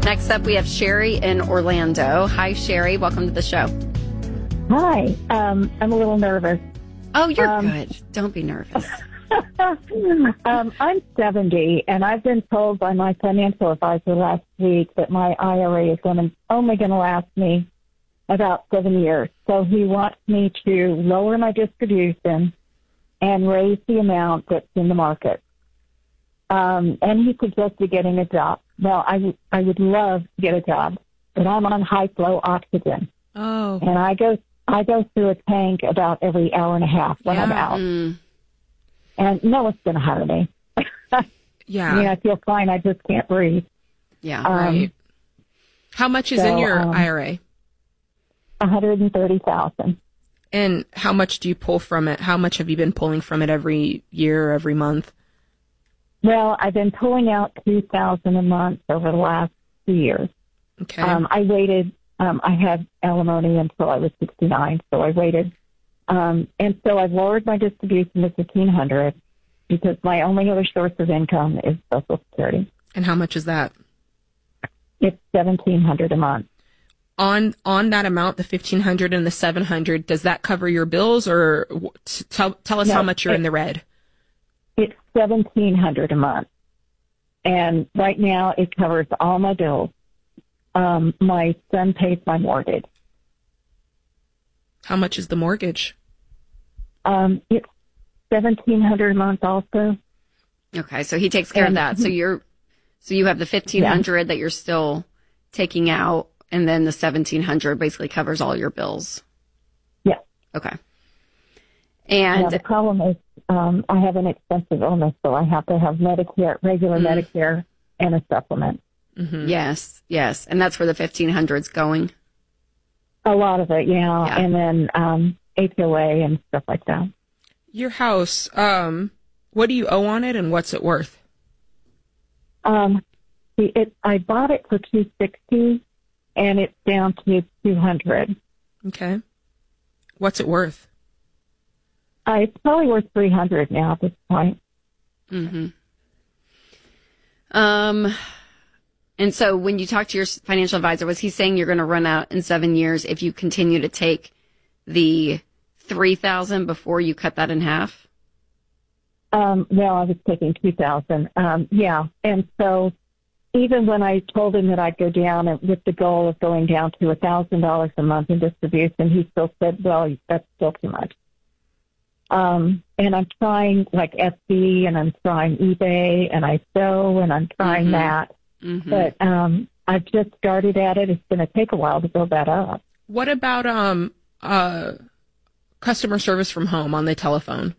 Next up, we have Sherry in Orlando. Hi, Sherry. Welcome to the show. Hi. I'm a little nervous. Oh, you're good. Don't be nervous. I'm 70, and I've been told by my financial advisor last week that my IRA is only going to last me about 7 years. So he wants me to lower my distribution and raise the amount that's in the market. And he suggested getting a job. Well, I would love to get a job, but I'm on high flow oxygen. Oh. And I go through a tank about every hour and a half when I'm out. And no one's going to hire me. Yeah. I mean, I feel fine. I just can't breathe. Yeah. Right. How much is in your IRA? $130,000. And how much do you pull from it? How much have you been pulling from it every year, every month? Well, I've been pulling out $2,000 a month over the last 2 years. Okay. I waited. I had alimony until I was 69, so I waited. And so I've lowered my distribution to $1,500 because my only other source of income is Social Security. And how much is that? It's $1,700 a month. On that amount, the $1,500 and the $700, does that cover your bills, or tell us how much you're in the red? It's $1,700 a month, and right now it covers all my bills. My son pays my mortgage. How much is the mortgage? It's $1,700 a month also. Okay, so he takes care of that. So you have the $1,500 that you're still taking out, and then the $1,700 basically covers all your bills. Yeah. Okay. And the problem is I have an expensive illness, so I have to have Medicare, regular Medicare, and a supplement. Mm-hmm. Yes. And that's where the $1,500 is going. A lot of it, yeah. And then HOA and stuff like that. Your house, what do you owe on it, and what's it worth? I bought it for $260, and it's down to $200. Okay. What's it worth? It's probably worth $300 now at this point. Mm-hmm. And so when you talk to your financial advisor, was he saying you're going to run out in 7 years if you continue to take the $3,000 before you cut that in half? Well, I was taking $2,000. Yeah. And so even when I told him that I'd go down with the goal of going down to $1,000 a month in distribution, he still said, well, that's still too much. And I'm trying like Etsy, and I'm trying eBay, and I sew, and I'm trying that. Mm-hmm. But I've just started at it. It's going to take a while to build that up. What about customer service from home on the telephone?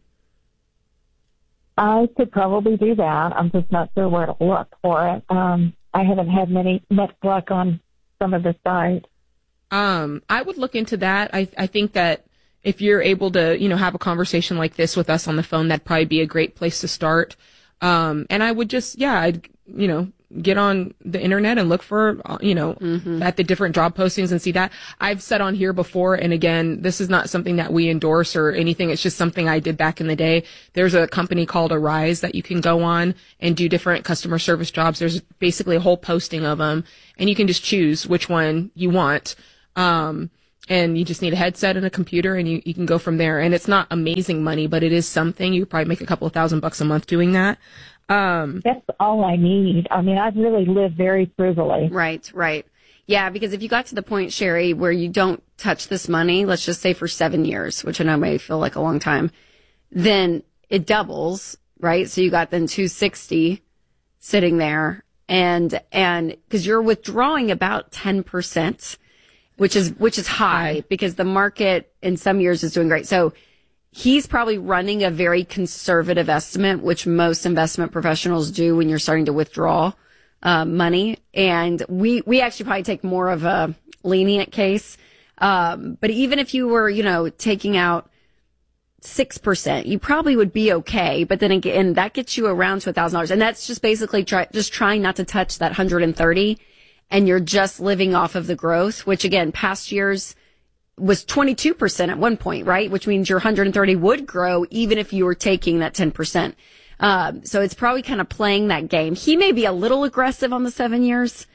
I could probably do that. I'm just not sure where to look for it. I haven't had much luck on some of the sites. I would look into that. I think that if you're able to, have a conversation like this with us on the phone, that'd probably be a great place to start. And I would just, get on the internet and look for, at the different job postings and see that. I've said on here before, and again, this is not something that we endorse or anything. It's just something I did back in the day. There's a company called Arise that you can go on and do different customer service jobs. There's basically a whole posting of them, and you can just choose which one you want. And you just need a headset and a computer, and you can go from there. And it's not amazing money, but it is something. You probably make a couple of $1,000 a month doing that. That's all I need. I mean, I've really lived very frugally. Right. Yeah, because if you got to the point, Sherry, where you don't touch this money, let's just say for 7 years, which I know may feel like a long time, then it doubles, right? So you got then $260 sitting there, and because you're withdrawing about 10%, which is high because the market in some years is doing great. So he's probably running a very conservative estimate, which most investment professionals do when you're starting to withdraw money. And we actually probably take more of a lenient case. But even if you were, taking out 6%, you probably would be okay. But then again, that gets you around to $1,000. And that's just basically trying not to touch that 130. And you're just living off of the growth, which again, past years was 22% at one point, right? Which means your 130 would grow even if you were taking that 10%. So it's probably kind of playing that game. He may be a little aggressive on the 7 years.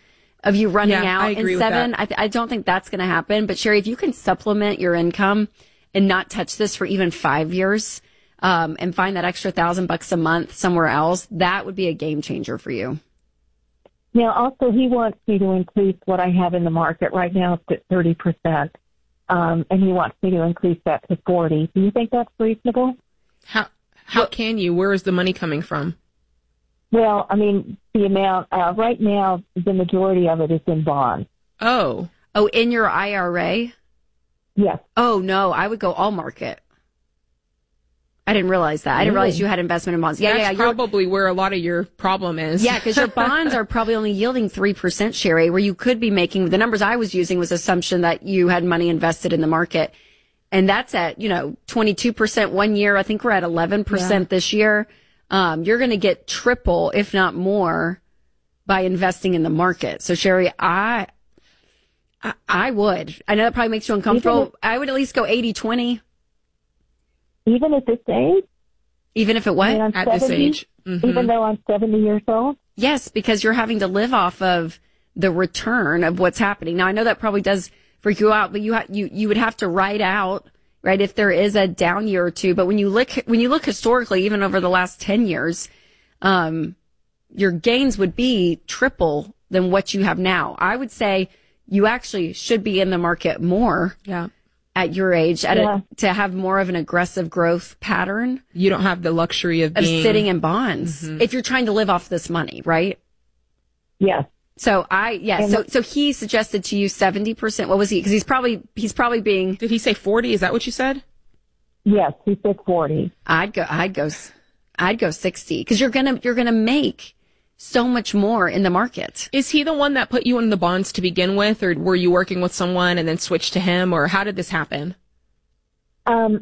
of you running Yeah, I out agree in with 7. that. I don't think that's going to happen. But Sherry, if you can supplement your income and not touch this for even 5 years, and find that extra $1,000 a month somewhere else, that would be a game changer for you. Now, also, he wants me to increase what I have in the market. Right now it's at 30%, and he wants me to increase that to 40%. Do you think that's reasonable? How can you? Where is the money coming from? Well, I mean, the amount, right now, the majority of it is in bonds. Oh, in your IRA? Yes. Oh, no, I would go all market. I didn't realize that. I didn't realize you had investment in bonds. that's probably where a lot of your problem is. Yeah, because your bonds are probably only yielding 3%, Sherry, where you could be making, the numbers I was using was assumption that you had money invested in the market. And that's at, 22% 1 year. I think we're at 11% this year. You're going to get triple, if not more, by investing in the market. So Sherry, I would. I know that probably makes you uncomfortable. I would at least go 80-20. Even at this age? Even if it what? At 70, this age. Mm-hmm. Even though I'm 70 years old? Yes, because you're having to live off of the return of what's happening. Now, I know that probably does freak you out, but you would have to ride out, right, if there is a down year or two. But when you look historically, even over the last 10 years, your gains would be triple than what you have now. I would say you actually should be in the market more. Yeah. At your age, to have more of an aggressive growth pattern. You don't have the luxury of sitting in bonds if you're trying to live off this money, right? Yes. So so he suggested to you 70%. What was he? Because he's probably being. Did he say 40? Is that what you said? Yes, he said 40. I'd go 60 because you're gonna make so much more in the market. Is he the one that put you in the bonds to begin with, or were you working with someone and then switched to him, or how did this happen? When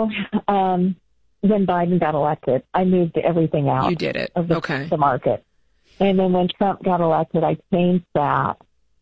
Biden got elected, I moved everything out. You did it. Of Okay. The market. And then when Trump got elected, I changed that.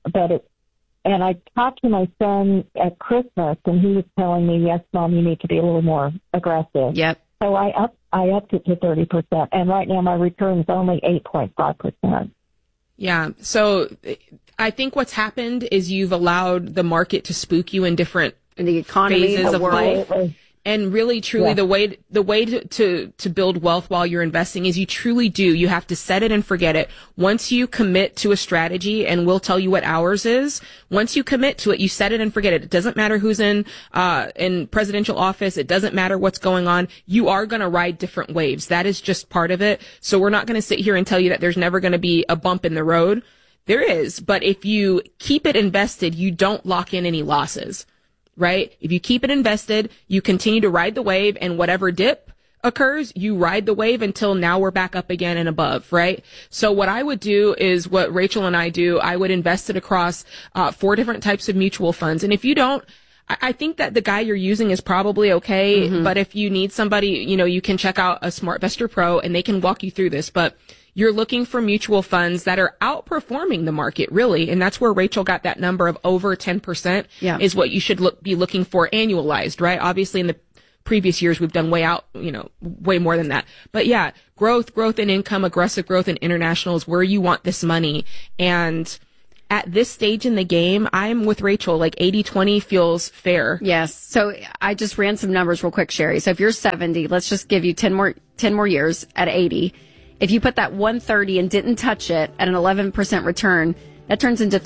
And I talked to my son at Christmas, and he was telling me, yes, Mom, you need to be a little more aggressive. Yep. So I upped it to 30%, and right now my return is only 8.5%. Yeah. So I think what's happened is you've allowed the market to spook you in different the economy, phases the of world. life. And really, truly, the way to build wealth while you're investing is you have to set it and forget it. Once you commit to a strategy, and we'll tell you what ours is, once you commit to it, you set it and forget it. It doesn't matter who's in presidential office. It doesn't matter what's going on. You are going to ride different waves. That is just part of it. So we're not going to sit here and tell you that there's never going to be a bump in the road. There is. But if you keep it invested, you don't lock in any losses. Right? If you keep it invested, you continue to ride the wave, and whatever dip occurs, you ride the wave until now we're back up again and above, right? So what I would do is what Rachel and I do. I would invest it across 4 different types of mutual funds. And if you don't, I think that the guy you're using is probably okay. Mm-hmm. But if you need somebody, you can check out a SmartVestor Pro and they can walk you through this. But you're looking for mutual funds that are outperforming the market, really. And that's where Rachel got that number of over 10% is what you should be looking for annualized, right? Obviously, in the previous years, we've done way more than that. But yeah, growth in income, aggressive growth in international is where you want this money. And at this stage in the game, I'm with Rachel, like 80-20 feels fair. Yes. So I just ran some numbers real quick, Sherry. So if you're 70, let's just give you 10 more years at 80. If you put that 130 and didn't touch it at an 11% return, that turns into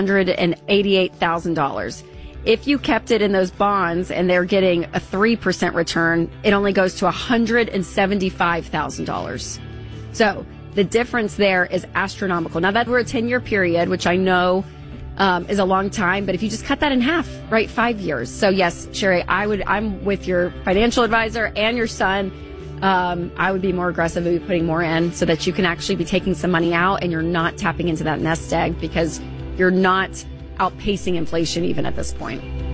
$388,000. If you kept it in those bonds and they're getting a 3% return, it only goes to $175,000. So the difference there is astronomical. Now that we're a 10-year period, which I know is a long time, but if you just cut that in half, right, 5 years. So yes, Sherry, I'm with your financial advisor and your son. I would be more aggressive and be putting more in so that you can actually be taking some money out and you're not tapping into that nest egg because you're not outpacing inflation even at this point.